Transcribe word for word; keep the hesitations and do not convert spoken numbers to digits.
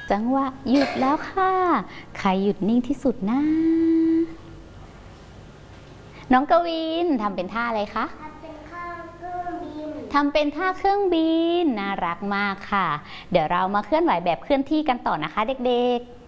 จังหวะหยุดแล้วค่ะใครหยุดนิ่งที่สุดนะน้องกวินทำเป็นท่าอะไรคะทำเป็นท่าเครื่องบินทำเป็นท่าเครื่องบินน่ารักมากค่ะเดี๋ยวเรามาเคลื่อนไหวแบบเคลื่อนที่กันต่อนะคะเด็กๆ